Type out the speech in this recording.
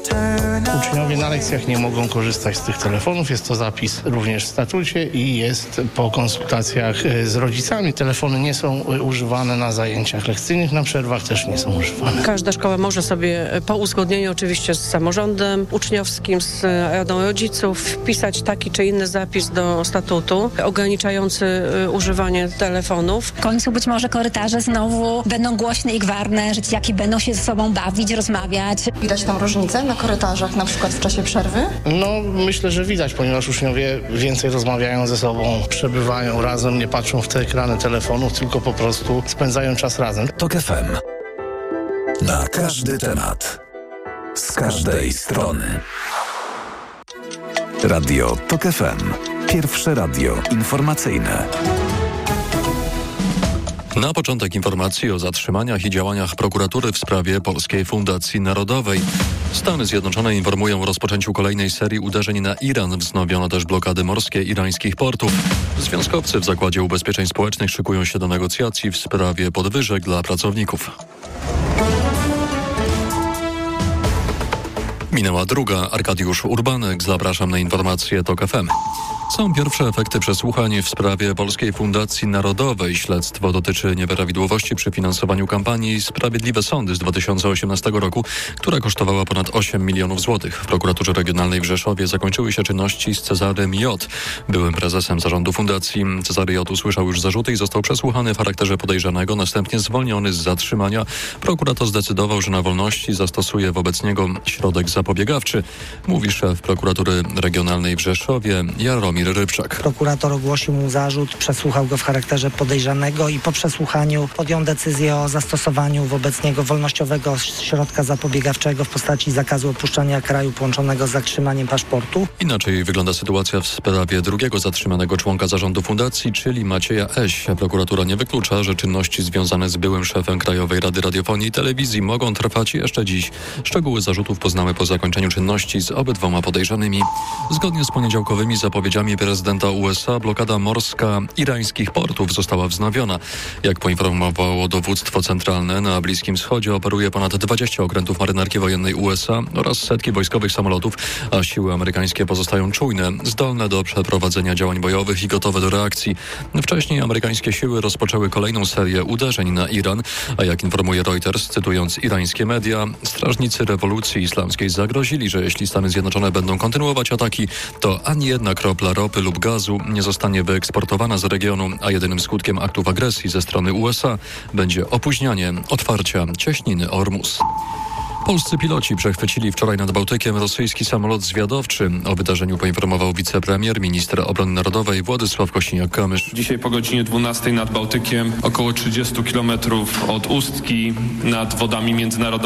Uczniowie na lekcjach nie mogą korzystać z tych telefonów. Jest to zapis również w statucie i jest po konsultacjach z rodzicami. Telefony nie są używane na zajęciach lekcyjnych, na przerwach też nie są używane. Każda szkoła może sobie po uzgodnieniu oczywiście z samorządem uczniowskim, z radą rodziców wpisać taki czy inny zapis do statutu ograniczający używanie telefonów. W końcu być może korytarze znowu będą głośne i gwarne, że dzieciaki będą się ze sobą bawić, rozmawiać. Widać tam różnicę na korytarzach, na przykład w czasie przerwy? No, myślę, że widać, ponieważ uczniowie więcej rozmawiają ze sobą, przebywają razem, nie patrzą w te ekrany telefonów, tylko po prostu spędzają czas razem. TOK FM. Na każdy temat. Z każdej strony. Radio TOK FM. Pierwsze radio informacyjne. Na początek informacji o zatrzymaniach i działaniach prokuratury w sprawie Polskiej Fundacji Narodowej. Stany Zjednoczone informują o rozpoczęciu kolejnej serii uderzeń na Iran. Wznowiono też blokady morskie irańskich portów. Związkowcy w Zakładzie Ubezpieczeń Społecznych szykują się do negocjacji w sprawie podwyżek dla pracowników. Minęła druga. Arkadiusz Urbanek. Zapraszam na informacje TOK FM. Są pierwsze efekty przesłuchań w sprawie Polskiej Fundacji Narodowej. Śledztwo dotyczy nieprawidłowości przy finansowaniu kampanii Sprawiedliwe Sądy z 2018 roku, która kosztowała ponad 8 milionów złotych. W prokuraturze regionalnej w Rzeszowie zakończyły się czynności z Cezarym J., byłym prezesem zarządu fundacji. Cezary J. usłyszał już zarzuty i został przesłuchany w charakterze podejrzanego, następnie zwolniony z zatrzymania. Prokurator zdecydował, że na wolności zastosuje wobec niego środek zapobiegawczy, mówi szef prokuratury regionalnej w Rzeszowie Jaromir Rybczak. Prokurator ogłosił mu zarzut, przesłuchał go w charakterze podejrzanego i po przesłuchaniu podjął decyzję o zastosowaniu wobec niego wolnościowego środka zapobiegawczego w postaci zakazu opuszczania kraju połączonego z zatrzymaniem paszportu. Inaczej wygląda sytuacja w sprawie drugiego zatrzymanego członka zarządu fundacji, czyli Macieja Eś. Prokuratura nie wyklucza, że czynności związane z byłym szefem Krajowej Rady Radiofonii i Telewizji mogą trwać jeszcze dziś. Szczegóły zarzutów poznamy po zakończeniu czynności z obydwoma podejrzanymi. Zgodnie z poniedziałkowymi zapowiedziami prezydenta USA blokada morska irańskich portów została wznowiona. Jak poinformowało dowództwo centralne, na Bliskim Wschodzie operuje ponad 20 okrętów marynarki wojennej USA oraz setki wojskowych samolotów, a siły amerykańskie pozostają czujne, zdolne do przeprowadzenia działań bojowych i gotowe do reakcji. Wcześniej amerykańskie siły rozpoczęły kolejną serię uderzeń na Iran, a jak informuje Reuters, cytując irańskie media, strażnicy rewolucji islamskiej zagrozili, że jeśli Stany Zjednoczone będą kontynuować ataki, to ani jedna kropla ropy lub gazu nie zostanie wyeksportowana z regionu, a jedynym skutkiem aktów agresji ze strony USA będzie opóźnianie otwarcia cieśniny Ormus. Polscy piloci przechwycili wczoraj nad Bałtykiem rosyjski samolot zwiadowczy. O wydarzeniu poinformował wicepremier, minister obrony narodowej Władysław Kosiniak-Kamysz. Dzisiaj po godzinie 12 nad Bałtykiem, około 30 km od Ustki, nad wodami międzynarodowymi